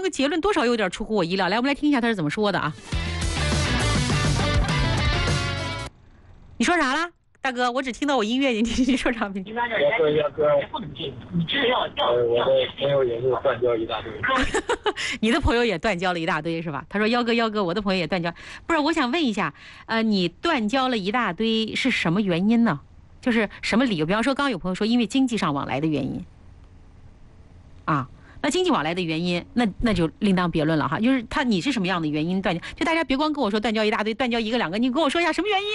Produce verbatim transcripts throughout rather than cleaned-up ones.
个结论多少有点出乎我意料。来，我们来听一下他是怎么说的啊？你说啥了？大哥，我只听到我音乐，你你说啥？ 要哥要哥，不能进，你这要要。我的朋友也是断交一大堆。 你的朋友也断交了一大堆是吧？他说幺哥幺哥，我的朋友也断交。不是，我想问一下，呃，你断交了一大堆是什么原因呢？就是什么理由？比方说，刚刚有朋友说因为经济上往来的原因，啊。那经济往来的原因，那那就另当别论了哈。就是他你是什么样的原因断交？就大家别光跟我说断交一大堆，断交一个两个，你跟我说一下什么原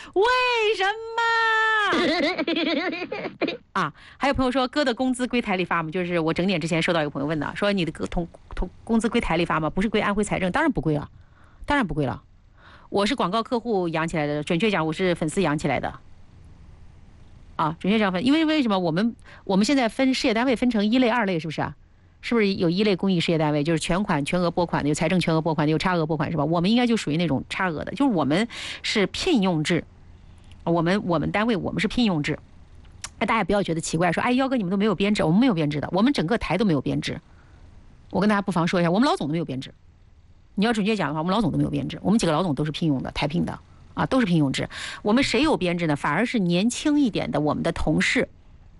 因？为什么？啊，还有朋友说哥的工资归台里发吗？就是我整点之前收到一个朋友问的，说你的同同工资归台里发吗？不是归安徽财政，当然不归了，当然不归了。我是广告客户养起来的，准确讲我是粉丝养起来的。啊，准确讲分，因为为什么我们我们现在分事业单位分成一类、二类，是不是啊？是不是有一类公益事业单位，就是全款全额拨款的，有财政全额拨款的，有差额拨款，是吧？我们应该就属于那种差额的，就是我们是聘用制，我们我们单位我们是聘用制。哎，大家不要觉得奇怪，说哎，幺哥你们都没有编制，我们没有编制的，我们整个台都没有编制。我跟大家不妨说一下，我们老总都没有编制。你要准确讲的话，我们老总都没有编制，我们几个老总都是聘用的，台聘的啊，都是聘用制。我们谁有编制呢？反而是年轻一点的我们的同事。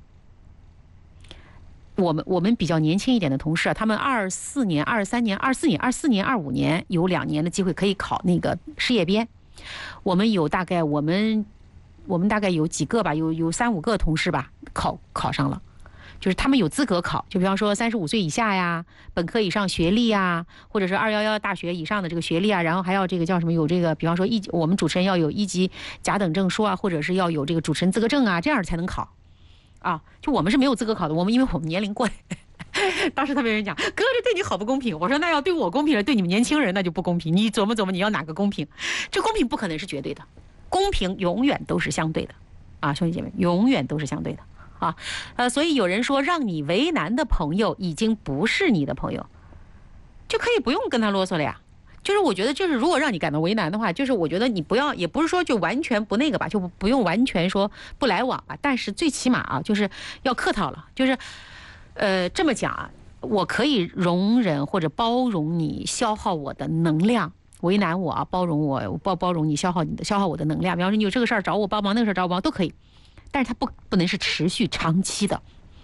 我们我们比较年轻一点的同事啊，他们二四年、二三年、二四年、二四年、二五年有两年的机会可以考那个事业编。我们有大概我们我们大概有几个吧，有有三五个同事吧，考考上了，就是他们有资格考，就比方说三十五岁以下呀，本科以上学历呀，或者是二幺幺大学以上的这个学历啊，然后还要这个叫什么有这个，比方说一我们主持人要有一级甲等证书啊，或者是要有这个主持人资格证啊，这样才能考。啊，就我们是没有资格考的，我们因为我们年龄过。当时特别人讲，哥这对你好不公平。我说那要对我公平了，对你们年轻人那就不公平。你琢磨琢磨，你要哪个公平？这公平不可能是绝对的，公平永远都是相对的，啊，兄弟姐妹，永远都是相对的啊。呃，所以有人说，让你为难的朋友已经不是你的朋友，就可以不用跟他啰嗦了呀。就是我觉得，就是如果让你感到为难的话，就是我觉得你不要，也不是说就完全不那个吧，就不用完全说不来往吧。但是最起码啊，就是要客套了，就是，呃，这么讲啊，我可以容忍或者包容你消耗我的能量，为难我啊，包容我，包包容你消耗你的消耗我的能量。比方说你有这个事儿找我帮忙，那个事儿找我帮忙都可以，但是它不不能是持续长期的。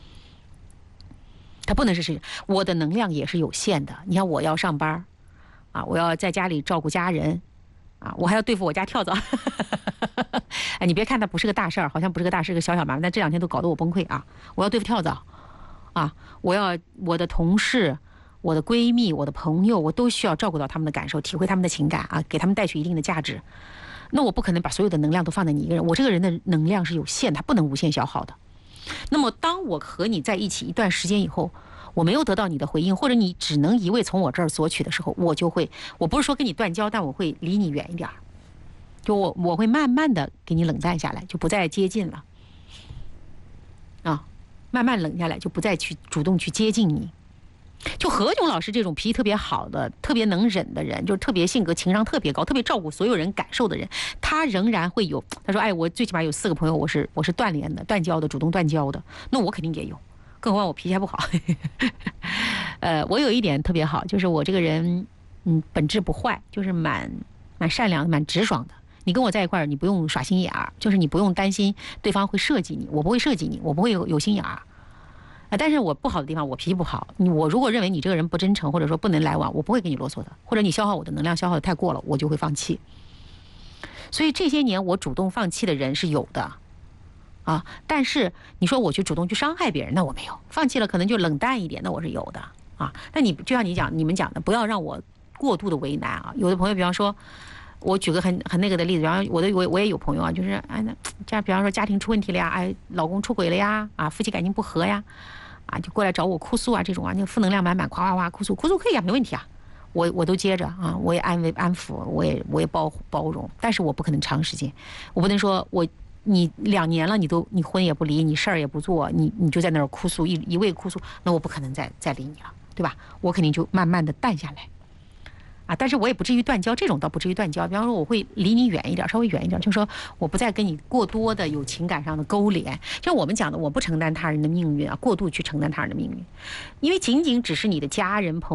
它不能是持续，我的能量也是有限的。你看我要上班。啊，我要在家里照顾家人，啊，我还要对付我家跳蚤。哎，你别看它不是个大事儿，好像不是个大事，是个小小麻烦，但这两天都搞得我崩溃啊！我要对付跳蚤，啊，我要我的同事、我的闺蜜、我的朋友，我都需要照顾到他们的感受，体会他们的情感啊，给他们带去一定的价值。那我不可能把所有的能量都放在你一个人，我这个人的能量是有限，它不能无限消耗的。那么，当我和你在一起一段时间以后，我没有得到你的回应，或者你只能一味从我这儿索取的时候，我就会，我不是说跟你断交，但我会离你远一点，就我我会慢慢的给你冷淡下来，就不再接近了，啊，慢慢冷下来，就不再去主动去接近你。就何炅老师这种脾气特别好的、特别能忍的人，就是特别性格、情商特别高、特别照顾所有人感受的人，他仍然会有。他说：“哎，我最起码有四个朋友，我是我是断联的、断交的、主动断交的。那我肯定也有，更何况我脾气还不好。呃，我有一点特别好，就是我这个人，嗯，本质不坏，就是蛮蛮善良、蛮直爽的。你跟我在一块儿，你不用耍心眼儿，就是你不用担心对方会设计你，我不会设计你，我不会有有心眼儿。”但是我不好的地方，我脾气不好。你我如果认为你这个人不真诚，或者说不能来往，我不会跟你啰嗦的。或者你消耗我的能量消耗的太过了，我就会放弃。所以这些年我主动放弃的人是有的，啊，但是你说我去主动去伤害别人，那我没有。放弃了可能就冷淡一点，那我是有的啊。那你就像你讲，你们讲的，不要让我过度的为难啊。有的朋友，比方说，我举个很很那个的例子，比方我的我我也有朋友啊，就是哎那家比方说家庭出问题了呀，哎老公出轨了呀，啊夫妻感情不和呀。啊，就过来找我哭诉啊，这种啊，那个负能量满满，夸夸夸哭诉，哭诉可以啊，没问题啊，我我都接着啊，我也安慰安抚，我也我也包包容，但是我不可能长时间，我不能说我你两年了，你都你婚也不离，你事儿也不做，你你就在那儿哭诉一一味哭诉，那我不可能再再理你了，对吧？我肯定就慢慢的淡下来。啊，但是我也不至于断交，这种倒不至于断交。比方说，我会离你远一点，稍微远一点，就是说我不再跟你过多的有情感上的勾连。像我们讲的，我不承担他人的命运啊，过度去承担他人的命运，因为仅仅只是你的家人朋友。